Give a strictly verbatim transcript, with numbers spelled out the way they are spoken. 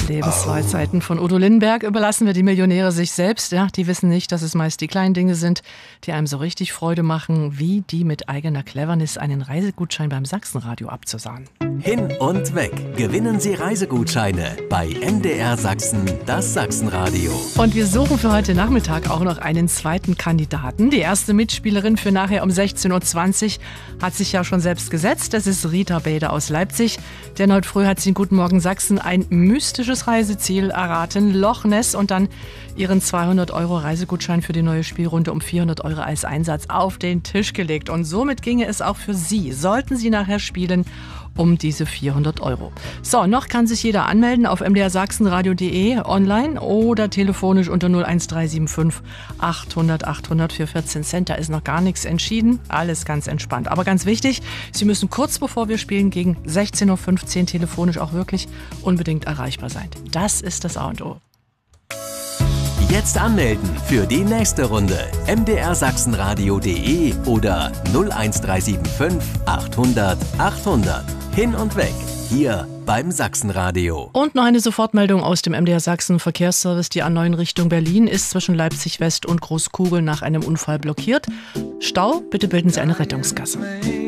Lebensweisheiten von Udo Lindenberg. Überlassen wir die Millionäre sich selbst. Ja, die wissen nicht, dass es meist die kleinen Dinge sind, die einem so richtig Freude machen, wie die mit eigener Cleverness einen Reisegutschein beim Sachsenradio abzusahnen. Hin und weg. Gewinnen Sie Reisegutscheine bei M D R Sachsen, das Sachsenradio. Und wir suchen für heute Nachmittag auch noch einen zweiten Kandidaten. Die erste Mitspielerin für nachher um sechzehn Uhr zwanzig hat sich ja schon selbst gesetzt. Das ist Rita Bede aus Leipzig. Denn heute früh hat sie in Guten Morgen Sachsen ein mystisches Reiseziel erraten, Loch Ness, und dann ihren zweihundert Euro Reisegutschein für die neue Spielrunde um vierhundert Euro als Einsatz auf den Tisch gelegt. Und somit ginge es auch für Sie, sollten Sie nachher spielen, um diese vierhundert Euro. So, noch kann sich jeder anmelden auf m d r sachsenradio punkt d e online oder telefonisch unter null eins drei sieben fünf achthundert achthundert für vierzehn Cent. Da ist noch gar nichts entschieden. Alles ganz entspannt. Aber ganz wichtig, Sie müssen kurz bevor wir spielen gegen sechzehn Uhr fünfzehn telefonisch auch wirklich unbedingt erreichbar sein. Das ist das A und O. Jetzt anmelden für die nächste Runde. m d r sachsenradio punkt d e oder null eins drei sieben fünf achthundert achthundert. Hin und weg. Hier beim Sachsenradio. Und noch eine Sofortmeldung aus dem M D R Sachsen Verkehrsservice. Die A neun Richtung Berlin ist zwischen Leipzig West und Großkugel nach einem Unfall blockiert. Stau, bitte bilden Sie eine Rettungsgasse.